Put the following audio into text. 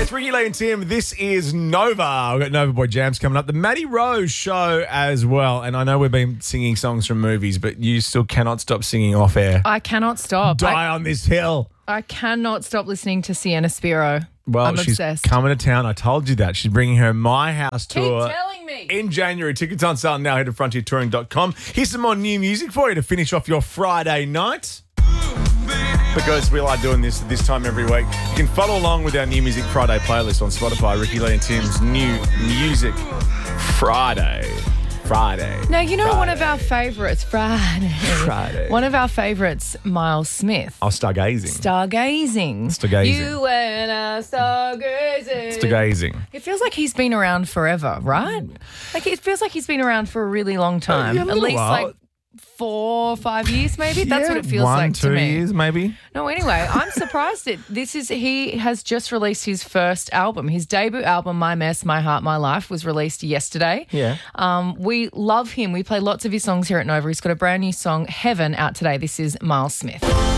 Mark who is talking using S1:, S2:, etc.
S1: it's Ricky Lee and Tim. This is Nova. We've got Nova Boy Jams coming up. The Maddie Rose Show as well. And I know we've been singing songs from movies, but you still cannot stop singing off air.
S2: I cannot stop.
S1: Die on this hill.
S2: I cannot stop listening to Sienna Spiro.
S1: Well,
S2: I'm
S1: she's
S2: obsessed.
S1: coming to town. I told you that. She's bringing her My House tour.
S2: Keep telling me.
S1: In January. Tickets on sale now. Head to frontiertouring.com. Here's some more new music for you to finish off your Friday night. Because we like doing this time every week. You can follow along with our New Music Friday playlist on Spotify. Ricky Lee and Tim's New Music Friday.
S2: Now, you know one of our favourites,
S1: Friday.
S2: One of our favourites, Miles Smith.
S1: Oh, stargazing.
S2: Stargazing. You and I stargazing.
S1: Stargazing.
S2: It feels like he's been around forever, right? Like it feels like he's been around for a really long time.
S1: Yeah, a
S2: At
S1: little
S2: least
S1: while.
S2: like 4 or 5 years maybe. That's what it feels
S1: 1,
S2: like
S1: 2
S2: to me.
S1: years maybe.
S2: No, anyway, I'm surprised he has just released his first album. His debut album, My Mess, My Heart, My Life, was released yesterday.
S1: Yeah.
S2: We love him. We play lots of his songs here at Nova. He's got a brand new song, Heaven, out today. This is Miles Smith.